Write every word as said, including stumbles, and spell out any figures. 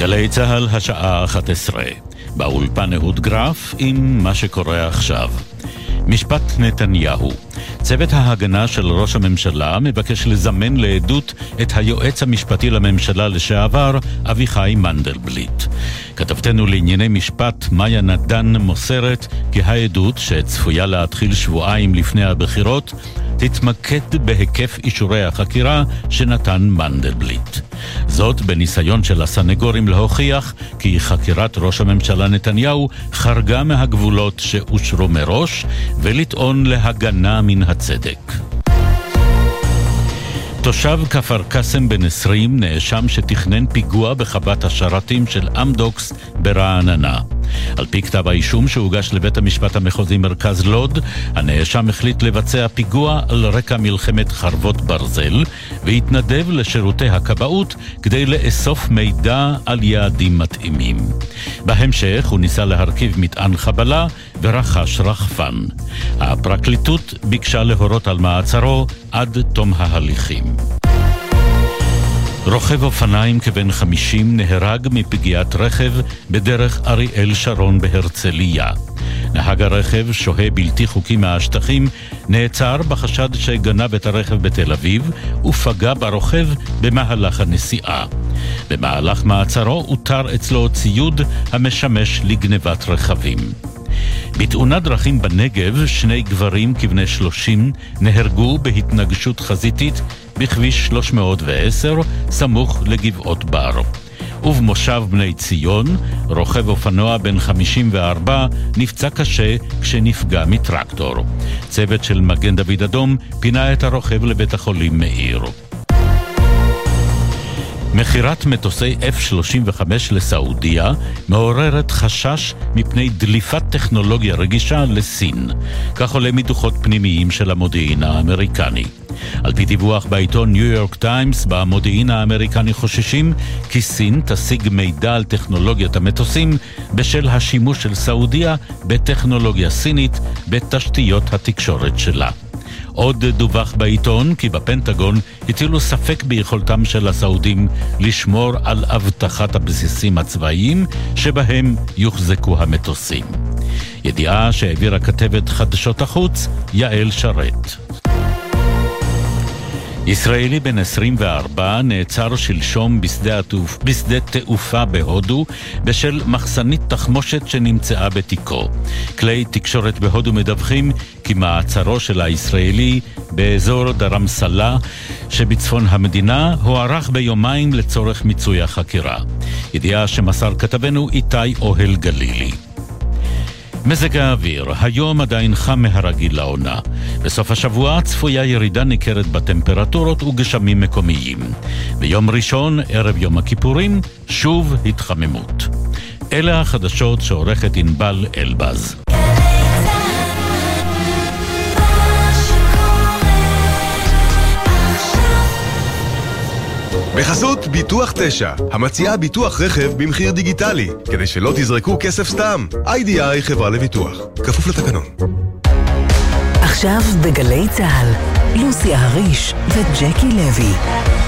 גלי צהל השעה אחת עשרה. באולפן אהוד גרף עם מה שקורה עכשיו. משפט נתניהו. צוות ההגנה של ראש הממשלה מבקש לזמן לעדות את היועץ המשפטי לממשלה לשעבר אביחי מנדלבליט. כתבתנו לענייני משפט מאיה נדן מוסרת כי העדות שצפויה להתחיל שבועיים לפני הבחירות תתמקד בהיקף אישורי החקירה שנתן מנדלבליט. זאת בניסיון של הסנגורים להוכיח כי חקירת ראש הממשלה נתניהו חרגה מהגבולות שאושרו מראש ולטעון להגנה מן הצדק. תושב כפר קאסם בן עשרים נאשם שתכנן פיגוע בחוות השרתים של אמדוקס ברעננה. על פי כתב האישום שהוגש לבית המשפט המחוזי מרכז לוד, הנאשם החליט לבצע פיגוע על רקע מלחמת חרבות ברזל והתנדב לשירותי הכבאות כדי לאסוף מידע על יעדים מתאימים. בהמשך הוא ניסה להרכיב מטען חבלה ורכש רחפן. הפרקליטות ביקשה להורות על מעצרו עד תום ההליכים. רוכב אופניים כבן חמישים נהרג מפגיעת רכב בדרך אריאל שרון בהרצליה. נהג הרכב, שוהה בלתי חוקי מהשטחים, נעצר בחשד שגנב את הרכב בתל אביב ופגע ברוכב במהלך הנסיעה. במהלך מעצרו אותר אצלו ציוד המשמש לגנבת רכבים. בתאונת דרכים בנגב, שני גברים כבני שלושים נהרגו בהתנגשות חזיתית בכביש שלוש מאות ועשר סמוך לגבעות בר. ובמושב בני ציון, רוכב אופנוע בן חמישים וארבע נפצע קשה כשנפגע מטרקטור. צוות של מגן דוד אדום פינה את הרוכב לבית החולים מאיר. מחירת מטוסי אף שלושים וחמש לסעודיה מעוררת חשש מפני דליפת טכנולוגיה רגישה לסין. כך עולה מדוחות פנימיים של המודיעין האמריקני. על פי דיווח בעיתון ניו יורק טיימס, במודיעין האמריקני חוששים כי סין תשיג מידע על טכנולוגיית המטוסים בשל השימוש של סעודיה בטכנולוגיה סינית בתשתיות התקשורת שלה. עוד דווח בעיתון כי בפנטגון הטילו ספק ביכולתם של הסעודים לשמור על הבטחת הבסיסים הצבאיים שבהם יוחזקו המטוסים. ידיעה שהעבירה כתבת חדשות החוץ יעל שרת. ישראלי בן עשרים וארבע נעצר שלשום בשדה, התעופ... בשדה תעופה בהודו בשל מחסנית תחמושת שנמצאה בתיקו. כלי תקשורת בהודו מדווחים כי מעצרו של הישראלי באזור דרמסלה שבצפון המדינה הוארך ביומיים לצורך מיצוי החקירה. ידיעה שמסר כתבנו איתי אוהל גלילי. מזג האוויר, היום עדיין חם מהרגיל לעונה. בסוף השבוע צפויה ירידה ניכרת בטמפרטורות וגשמים מקומיים. ביום ראשון, ערב יום הכיפורים, שוב התחממות. אלה החדשות שעורכת ענבל אלבז. בחסות ביטוח תשע, המציעה ביטוח רכב במחיר דיגיטלי, כדי שלא תזרקו כסף סתם. איי די איי חברה לביטוח, כפוף לתקנון. עכשיו בגלי צהל, לוסי הריש וג'קי לוי.